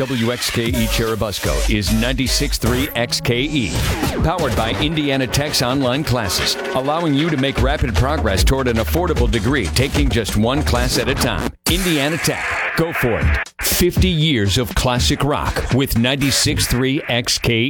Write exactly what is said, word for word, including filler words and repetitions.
W X K E Churubusco is ninety-six point three X K E. Powered by Indiana Tech's online classes, allowing you to make rapid progress toward an affordable degree, taking just one class at a time. Indiana Tech. Go for it. fifty years of classic rock with ninety-six point three X K